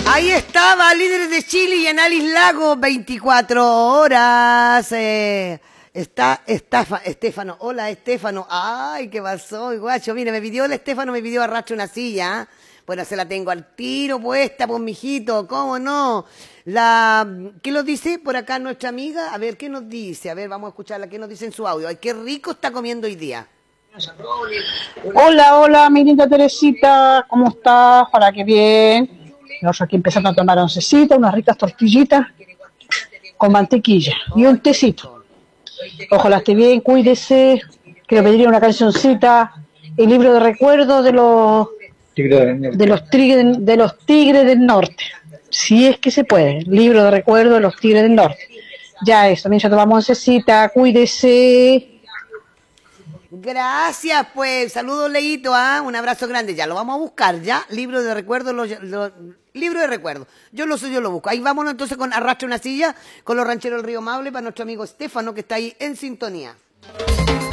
Ahí estaba, líderes de Chile y Análisis Lago, 24 horas. Está Estefano. Hola, Estefano. Ay, ¿qué pasó, guacho? Mira, me pidió el Estefano, me pidió arrastre una silla. ¿Eh? Bueno, se la tengo al tiro puesta, pues, mijito. ¿Cómo no? ¿Qué nos dice por acá nuestra amiga? A ver, ¿qué nos dice? A ver, vamos a escucharla. ¿Qué nos dice en su audio? Ay, qué rico está comiendo hoy día. Hola, hola, mi linda Teresita, ¿cómo estás? Hola, qué bien. Nosotros aquí empezando a tomar oncecita, unas ricas tortillitas con mantequilla y un tecito. Ojalá esté bien, cuídese. Quiero pedirle una cancioncita, el libro de recuerdo de los tigres del norte. Si es que se puede, libro de recuerdo de los tigres del norte. Ya eso, ya tomamos oncecita, cuídese. Gracias, pues. Saludos, Leito, ¿ah? Un abrazo grande. Ya lo vamos a buscar, ¿ya? Libro de recuerdo, libro de recuerdo. Yo lo busco. Ahí vámonos entonces con Arrastre una silla, con los rancheros del Río Maule, para nuestro amigo Estefano, que está ahí en sintonía.